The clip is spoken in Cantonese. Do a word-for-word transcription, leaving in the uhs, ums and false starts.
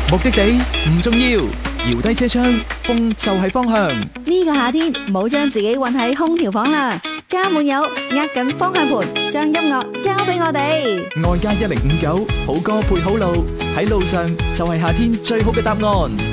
目的地唔重要，搖低車窗，風就係方向。 呢個夏天唔好將自己困喺空調房啦，家滿有握緊方向盤，將音樂交俾我哋。 外加一零五九，好歌配好路，喺路上就係夏天最好嘅答案。